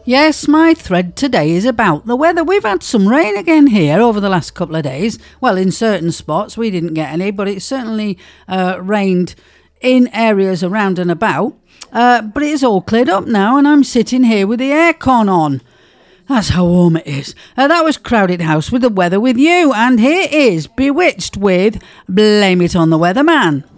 Yes, my thread today is about the weather. We've had some rain again here over the last couple of days. Well, in certain spots we didn't get any, but it certainly rained in areas around and about. But it's all cleared up now, and I'm sitting here with the aircon on. That's how warm it is. That was Crowded House with the weather with you, and here is Bewitched with Blame It on the Weatherman.